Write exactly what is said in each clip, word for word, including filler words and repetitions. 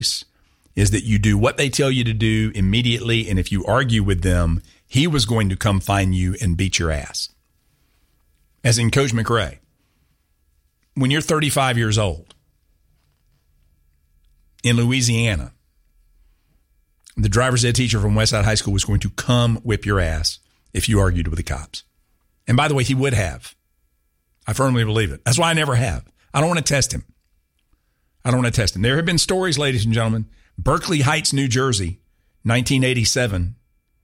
is that you do what they tell you to do immediately, and if you argue with them, he was going to come find you and beat your ass. As in Coach McRae. When you're thirty-five years old in Louisiana, the driver's ed teacher from Westside High School was going to come whip your ass if you argued with the cops. And by the way, he would have. I firmly believe it. That's why I never have. I don't want to test him. I don't want to test him. There have been stories, ladies and gentlemen. Berkeley Heights, New Jersey, nineteen eighty-seven.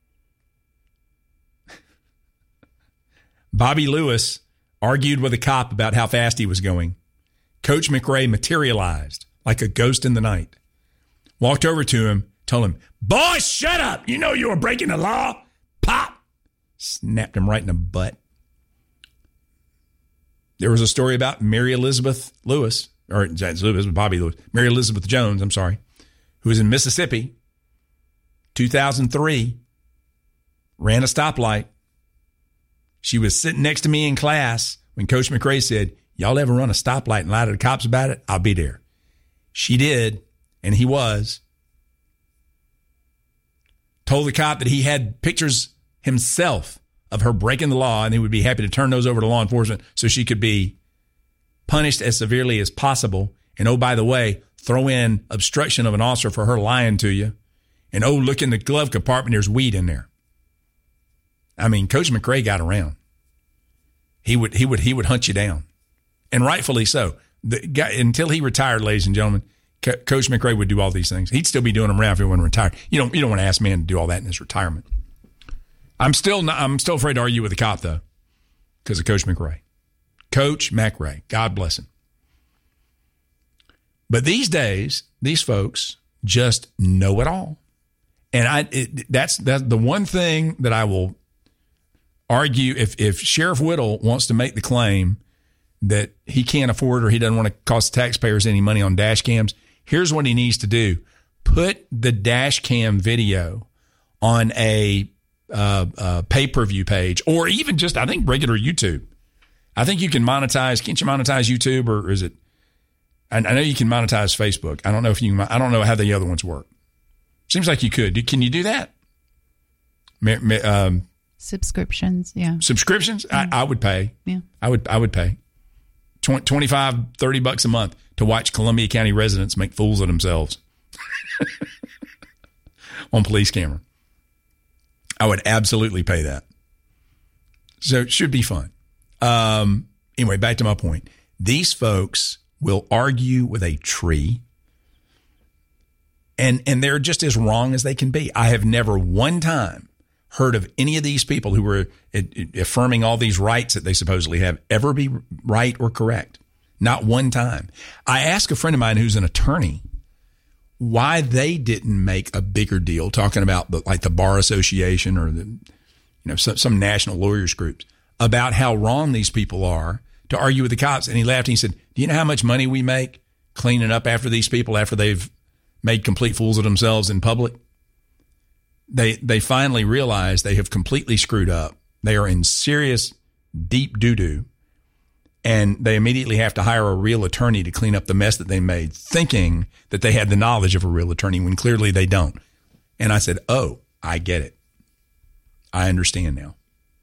Bobby Lewis argued with a cop about how fast he was going. Coach McRae materialized like a ghost in the night. Walked over to him, told him, "Boy, shut up. You know you were breaking the law." Pop. Snapped him right in the butt. There was a story about Mary Elizabeth Lewis, or Lewis, Bobby Lewis, Mary Elizabeth Jones, I'm sorry, who was in Mississippi, two thousand three, ran a stoplight. She was sitting next to me in class when Coach McRae said, "Y'all ever run a stoplight and lie to the cops about it? I'll be there." She did, and he was. Told the cop that he had pictures himself of her breaking the law, and he would be happy to turn those over to law enforcement so she could be punished as severely as possible. And oh, by the way, throw in obstruction of an officer for her lying to you. And oh, look in the glove compartment, there's weed in there. I mean, Coach McRae got around. He would, he would, he would hunt you down, and rightfully so. The guy, until he retired, ladies and gentlemen, Co- Coach McRae would do all these things. He'd still be doing them around if he wasn't retired. You don't, you don't want to ask man to do all that in his retirement. I'm still, not, I'm still afraid to argue with a cop though, because of Coach McRae. Coach McRae, God bless him. But these days, these folks just know it all, and I, it, that's that's the one thing that I will argue. If if Sheriff Whittle wants to make the claim that he can't afford or he doesn't want to cost taxpayers any money on dash cams, here's what he needs to do. Put the dash cam video on a uh, uh, pay-per-view page, or even just, I think, regular YouTube. I think you can monetize. Can't you monetize YouTube, or is it? I, I know you can monetize Facebook. I don't know if you can. I don't know how the other ones work. Seems like you could. Can you do that? Um, Subscriptions, yeah. Subscriptions? Yeah. I, I would pay. Yeah. I would I would pay twenty-five, thirty bucks a month to watch Columbia County residents make fools of themselves on police camera. I would absolutely pay that. So it should be fun. Um, anyway, back to my point. These folks will argue with a tree, and and they're just as wrong as they can be. I have never one time heard of any of these people who were affirming all these rights that they supposedly have ever be right or correct. Not one time. I asked a friend of mine who's an attorney why they didn't make a bigger deal talking about the, like the Bar Association or the, you know, some, some national lawyers groups about how wrong these people are to argue with the cops. And he laughed and he said, "Do you know how much money we make cleaning up after these people after they've made complete fools of themselves in public?" They they finally realize they have completely screwed up. They are in serious, deep doo-doo, and they immediately have to hire a real attorney to clean up the mess that they made, thinking that they had the knowledge of a real attorney when clearly they don't. And I said, "Oh, I get it. I understand now."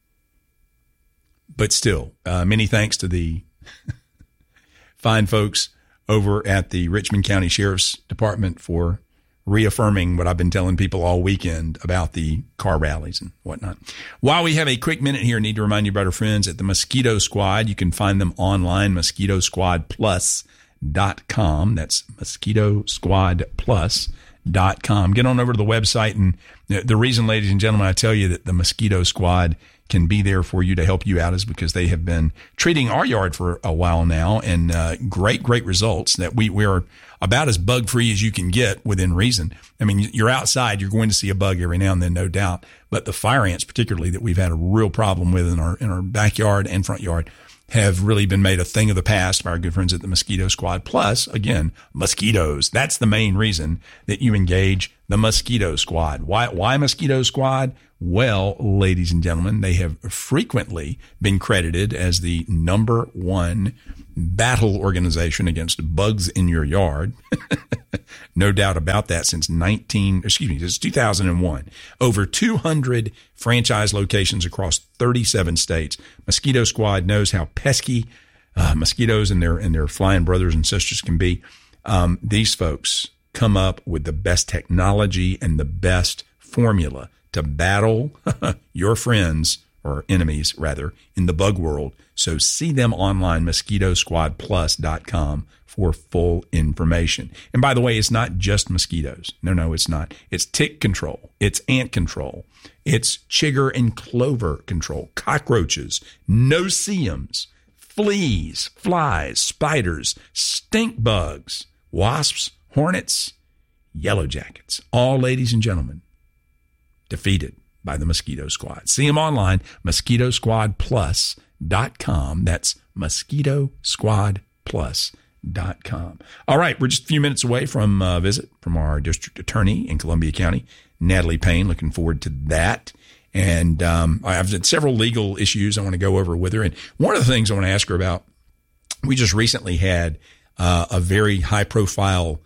But still, uh, many thanks to the fine folks over at the Richmond County Sheriff's Department for reaffirming what I've been telling people all weekend about the car rallies and whatnot. While we have a quick minute here, I need to remind you about our friends at the Mosquito Squad. You can find them online, mosquito squad plus dot com. That's mosquito squad plus dot com. Get on over to the website. And the reason, ladies and gentlemen, I tell you that the Mosquito Squad can be there for you to help you out is because they have been treating our yard for a while now, and uh, great, great results that we, we are about as bug free as you can get within reason. I mean, you're outside, you're going to see a bug every now and then, no doubt. But the fire ants, particularly, that we've had a real problem with in our, in our backyard and front yard, have really been made a thing of the past by our good friends at the Mosquito Squad. Plus, again, mosquitoes. That's the main reason that you engage the Mosquito Squad. Why, why Mosquito Squad? Well, ladies and gentlemen, they have frequently been credited as the number one battle organization against bugs in your yard. No doubt about that. Since nineteen, excuse me, since two thousand one, over two hundred franchise locations across thirty-seven states. Mosquito Squad knows how pesky uh, mosquitoes and their and their flying brothers and sisters can be. Um, these folks come up with the best technology and the best formula to battle your friends, or enemies rather, in the bug world. So see them online, mosquito squad plus dot com, for full information. And by the way, it's not just mosquitoes. No, no, it's not. It's tick control. It's ant control. It's chigger and clover control, cockroaches, no-see-ums, fleas, flies, spiders, stink bugs, wasps, hornets, yellow jackets. All, ladies and gentlemen, defeated by the Mosquito Squad. See them online, mosquito squad plus dot com. That's mosquito squad plus dot com. All right, we're just a few minutes away from a visit from our district attorney in Columbia County, Natalie Payne. Looking forward to that. And um, I've had several legal issues I want to go over with her. And one of the things I want to ask her about, we just recently had uh, a very high-profile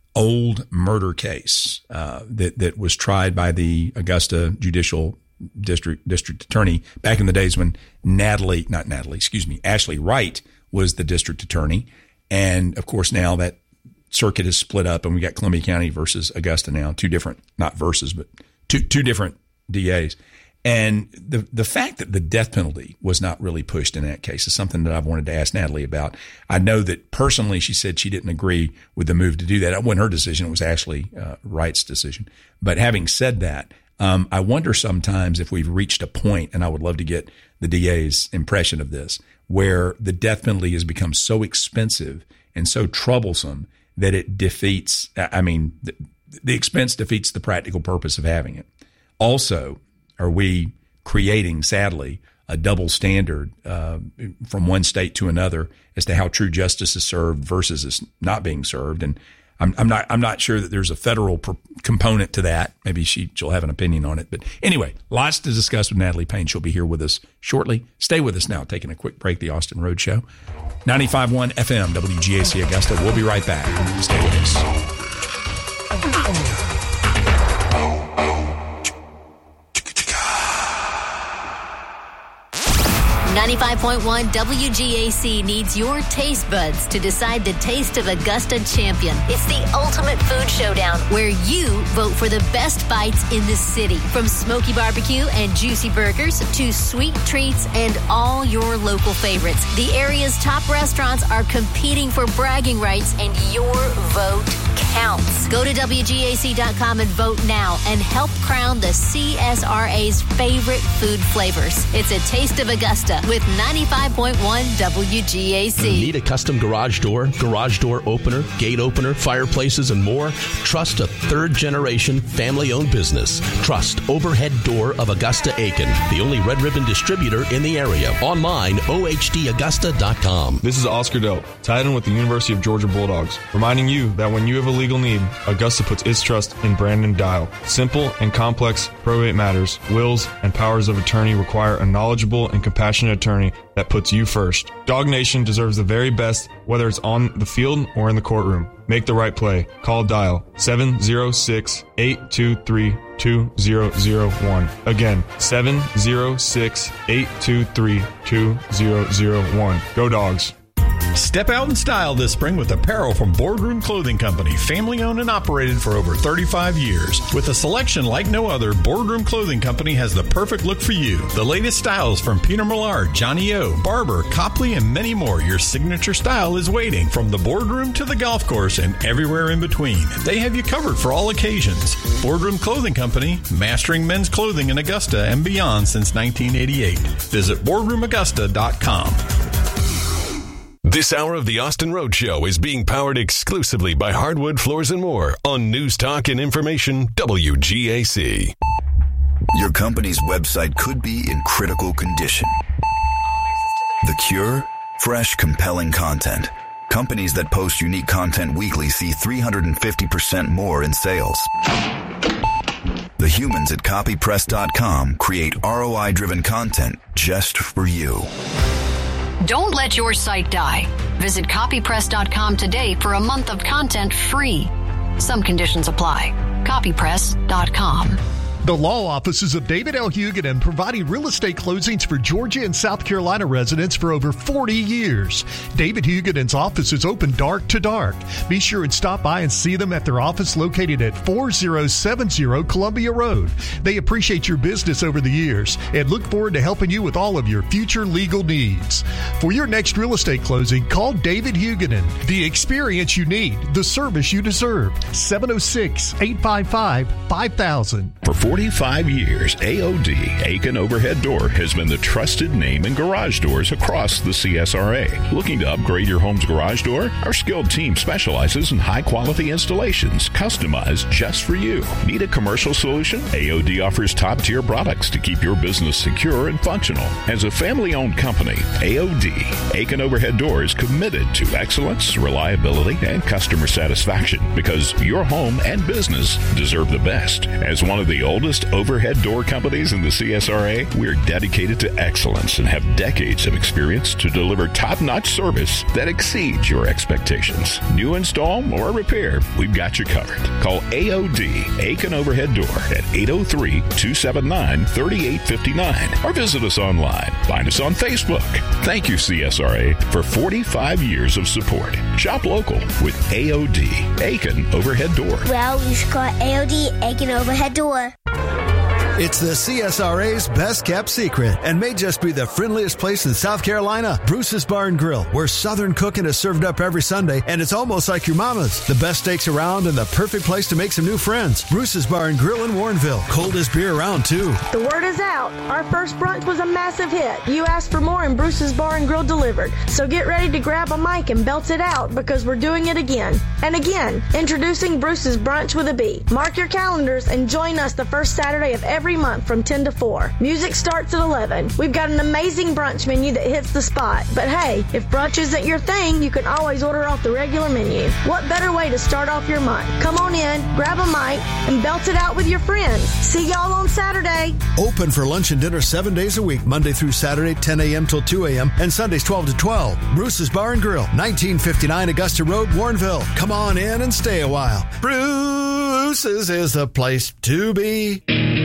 old murder case uh, that that was tried by the Augusta Judicial District District Attorney back in the days when Natalie, not Natalie, excuse me, Ashley Wright was the district attorney. And of course, now that circuit is split up and we got Columbia County versus Augusta now, two different, not versus, but two two different D As. And the the fact that the death penalty was not really pushed in that case is something that I've wanted to ask Natalie about. I know that personally she said she didn't agree with the move to do that. It wasn't her decision. It was Ashley uh, Wright's decision. But having said that, um, I wonder sometimes if we've reached a point, and I would love to get the D A's impression of this, where the death penalty has become so expensive and so troublesome that it defeats, I mean, the, the expense defeats the practical purpose of having it. Also, are we creating, sadly, a double standard uh, from one state to another as to how true justice is served versus is not being served? And I'm, I'm not I'm not sure that there's a federal per- component to that. Maybe she, she'll have an opinion on it. But anyway, lots to discuss with Natalie Payne. She'll be here with us shortly. Stay with us now. Taking a quick break, the Austin Road Show. ninety-five point one F M, W G A C Augusta. We'll be right back. Stay with us. ninety-five point one W G A C needs your taste buds to decide the taste of Augusta champion. It's the ultimate food showdown where you vote for the best bites in the city. From smoky barbecue and juicy burgers to sweet treats and all your local favorites. The area's top restaurants are competing for bragging rights, and your vote counts. Go to W G A C dot com and vote now and help crown the C S R A's favorite food flavors. It's a taste of Augusta with ninety-five point one W G A C. Need a custom garage door, garage door opener, gate opener, fireplaces, and more? Trust a third-generation family-owned business. Trust Overhead Door of Augusta Aiken, the only red ribbon distributor in the area. Online, O H D Augusta dot com. This is Oscar Delp, tight end with the University of Georgia Bulldogs, reminding you that when you have a legal need, Augusta puts its trust in Brandon Dial. Simple and complex probate matters, wills, and powers of attorney require a knowledgeable and compassionate attorney that puts you first. Dog Nation deserves the very best, whether it's on the field or in the courtroom. Make the right play. Call Dial seven zero six, eight two three, two zero zero one. Again, seven zero six, eight two three, two zero zero one. Go Dogs. Step out in style this spring with apparel from Boardroom Clothing Company, family owned and operated for over thirty-five years. With a selection like no other, Boardroom Clothing Company has the perfect look for you. The latest styles from Peter Millard, Johnny O, Barber, Copley, and many more. Your signature style is waiting from the boardroom to the golf course and everywhere in between. They have you covered for all occasions. Boardroom Clothing Company, mastering men's clothing in Augusta and beyond since nineteen eighty-eight. Visit boardroom augusta dot com. This hour of the Austin Road Show is being powered exclusively by Hardwood Floors and More on News Talk and Information W G A C. Your company's website could be in critical condition. The cure? Fresh, compelling content. Companies that post unique content weekly see three hundred fifty percent more in sales. The humans at copy press dot com create R O I-driven content just for you. Don't let your site die. Visit copy press dot com today for a month of content free. Some conditions apply. copy press dot com. The law offices of David L. Huguenin, providing real estate closings for Georgia and South Carolina residents for over forty years. David Huguenin's office is open dark to dark. Be sure and stop by and see them at their office located at four oh seven oh Columbia Road. They appreciate your business over the years and look forward to helping you with all of your future legal needs. For your next real estate closing, call David Huguenin. The experience you need, the service you deserve. seven oh six, eight five five, five thousand. For forty-five years, A O D, Aiken Overhead Door, has been the trusted name in garage doors across the C S R A. Looking to upgrade your home's garage door? Our skilled team specializes in high-quality installations, customized just for you. Need a commercial solution? A O D offers top-tier products to keep your business secure and functional. As a family-owned company, A O D, Aiken Overhead Door, is committed to excellence, reliability, and customer satisfaction because your home and business deserve the best. As one of the oldest overhead door companies in the C S R A, we're dedicated to excellence and have decades of experience to deliver top-notch service that exceeds your expectations. New install or repair, we've got you covered. Call A O D, Aiken Overhead Door, at eight oh three, two seven nine, three eight five nine or visit us online. Find us on Facebook. Thank you, C S R A, for forty-five years of support. Shop local with A O D, Aiken Overhead Door. Well, you should call A O D, Aiken Overhead Door. It's the C S R A's best-kept secret and may just be the friendliest place in South Carolina. Bruce's Bar and Grill, where Southern cooking is served up every Sunday, and it's almost like your mama's. The best steaks around and the perfect place to make some new friends. Bruce's Bar and Grill in Warrenville. Coldest beer around, too. The word is out. Our first brunch was a massive hit. You asked for more and Bruce's Bar and Grill delivered. So get ready to grab a mic and belt it out because we're doing it again. And again, introducing Bruce's Brunch with a B. Mark your calendars and join us the first Saturday of every Every month from ten to four. Music starts at eleven. We've got an amazing brunch menu that hits the spot. But hey, if brunch isn't your thing, you can always order off the regular menu. What better way to start off your month? Come on in, grab a mic, and belt it out with your friends. See y'all on Saturday. Open for lunch and dinner seven days a week, Monday through Saturday, ten a.m. till two a.m., and Sundays twelve to twelve. Bruce's Bar and Grill, nineteen fifty-nine Augusta Road, Warrenville. Come on in and stay a while. Bruce's is the place to be.